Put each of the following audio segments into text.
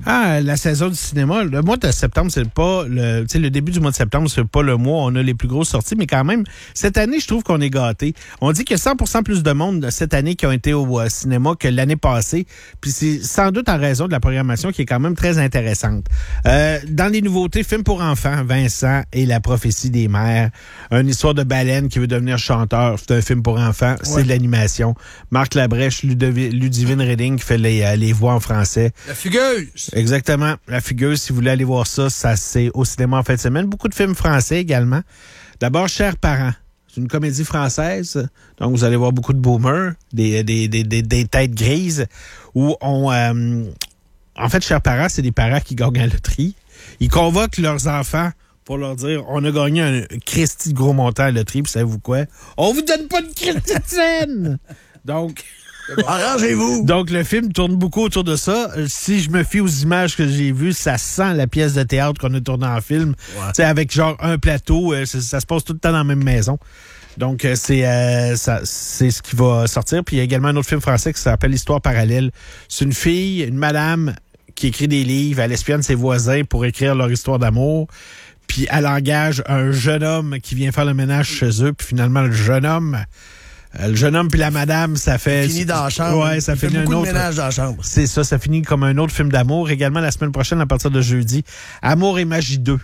Ah, la saison du cinéma. Le mois de septembre, c'est pas le début du mois de septembre, c'est pas le mois où on a les plus grosses sorties, mais quand même, cette année, je trouve qu'on est gâtés. On dit qu'il y a 100% plus de monde cette année qui ont été au cinéma que l'année passée, puis c'est sans doute en raison de la programmation qui est quand même très intéressante. Dans les nouveautés, film pour enfants, Vincent et la prophétie des mers, une histoire de baleine qui veut devenir chanteur, c'est un film pour enfants, c'est de l'animation. Marc Labrèche, Ludivine Reding qui fait les voix en français. La Fugueuse! Exactement. La Fugueuse, si vous voulez aller voir ça, c'est au cinéma en fin de semaine. Beaucoup de films français également. D'abord, Chers parents. C'est une comédie française. Donc, vous allez voir beaucoup de boomers, des têtes grises, où en fait, Chers parents, c'est des parents qui gagnent à la loterie. Ils convoquent leurs enfants pour leur dire, on a gagné un Christy de gros montant à la loterie, puis savez-vous quoi? On vous donne pas de Christy de scène! Donc... Arrangez-vous! Donc, le film tourne beaucoup autour de ça. Si je me fie aux images que j'ai vues, ça sent la pièce de théâtre qu'on a tournée en film. Ouais. Tu sais, avec genre un plateau, ça se passe tout le temps dans la même maison. Donc, c'est ce qui va sortir. Puis, il y a également un autre film français qui s'appelle Histoire parallèle. C'est une fille, une madame qui écrit des livres, elle espionne ses voisins pour écrire leur histoire d'amour. Puis, elle engage un jeune homme qui vient faire le ménage chez eux. Puis, finalement, le jeune homme puis la madame, ça fait... Fini dans la chambre. Ouais, ça finit beaucoup un autre... de ménage dans la chambre. C'est ça, ça finit comme un autre film d'amour. Également, la semaine prochaine, à partir de jeudi, Amour et magie 2.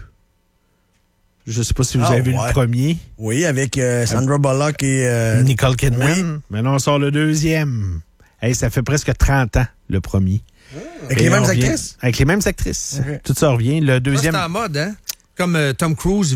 Je sais pas si vous avez vu le premier. Oui, avec Sandra Bullock et... Nicole Kidman. Oui. Maintenant, on sort le deuxième. Hey, ça fait presque 30 ans, le premier. Avec les mêmes actrices? Avec les mêmes actrices. Okay. Tout ça revient. Le deuxième... C'est en mode, hein? Comme Tom Cruise,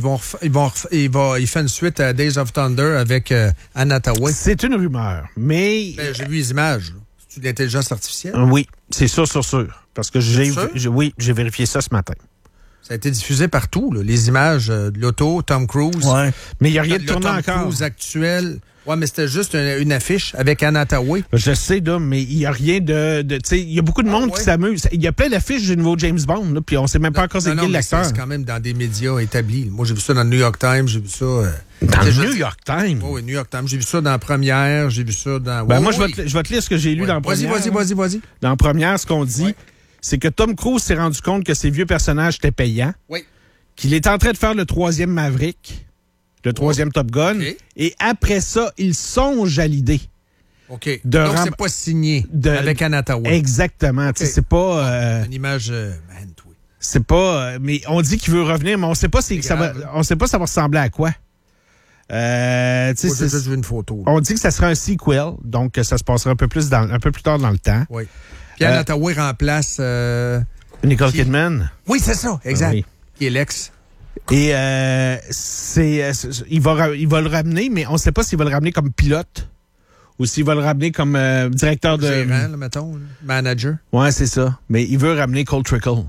il fait une suite à Days of Thunder avec Anne Hathaway. C'est une rumeur, mais... Ben, j'ai vu les images. C'est de l'intelligence artificielle? Oui, c'est sûr. Parce que j'ai vérifié ça ce matin. Ça a été diffusé partout, là, les images de l'auto, Tom Cruise. Ouais. Mais il n'y a rien de tourné encore. Tom Cruise actuel. Ouais, mais c'était juste une affiche avec Anne Hathaway. Je sais, là, mais il n'y a rien de tu sais, il y a beaucoup de monde qui s'amuse. Il y a plein d'affiches du nouveau James Bond, là, puis on ne sait même pas encore c'est qui l'acteur. C'est quand même dans des médias établis. Moi, j'ai vu ça dans le New York Times, j'ai vu ça... dans le New York Times? Oui, New York Times. J'ai vu ça dans la Première, j'ai vu ça dans... Moi, je vais te lire ce que j'ai lu dans la Première. Vas-y. Dans la Première, ce qu'on dit, c'est que Tom Cruise s'est rendu compte que ses vieux personnages étaient payants. Oui. Qu'il est en train de faire le 3e Maverick, le 3e Top Gun, et après ça, il songe à l'idée. OK. Donc, c'est pas signé avec Anne Hathaway. Exactement. Okay. C'est pas... une image... c'est pas... mais on dit qu'il veut revenir, mais on sait pas on sait pas ça va ressembler à quoi. J'ai juste vu une photo. On dit que ça sera un sequel, donc ça se passera un peu plus tard dans le temps. Oui. Puis Anne Hathaway remplace... Nicole Kidman. Oui, c'est ça, exact. Oui. Qui est l'ex. Et il va le ramener, mais on ne sait pas s'il va le ramener comme pilote ou s'il va le ramener comme directeur de... Gérant, là, mettons, là. Manager. Ouais, c'est ça. Mais il veut ramener Cole Trickle,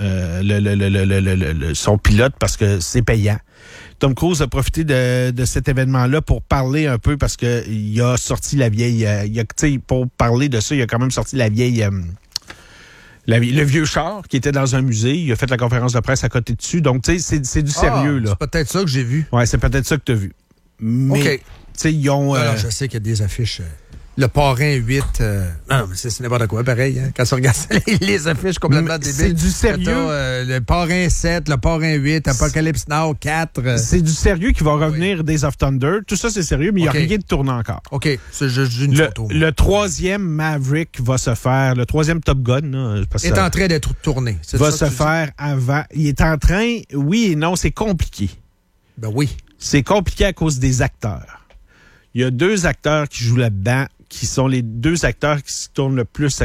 son pilote, parce que c'est payant. Tom Cruise a profité de cet événement-là pour parler un peu, parce que il a sorti la vieille... pour parler de ça, il a quand même sorti la vieille... le vieux char qui était dans un musée, il a fait la conférence de presse à côté dessus. Donc, tu sais, c'est du sérieux, là. C'est peut-être ça que j'ai vu. Ouais, c'est peut-être ça que tu as vu. Mais, tu sais, ils ont... Alors, je sais qu'il y a des affiches. Le Parrain 8... non, mais c'est n'importe quoi, pareil. Hein, quand on regarde les affiches complètement débiles. C'est du sérieux. Le Parrain 7, le Parrain 8, Apocalypse Now 4... C'est du sérieux qui va revenir Days of Thunder. Tout ça, c'est sérieux, mais il n'y a rien de tourné encore. OK, c'est juste une photo. Le 3e Maverick va se faire... Le 3e Top Gun... Là, il est en train d'être tourné. Va se faire avant... Il est en train... Oui et non, c'est compliqué. Ben oui. C'est compliqué à cause des acteurs. Il y a 2 acteurs qui jouent là-dedans, qui sont les 2 acteurs qui se tournent le plus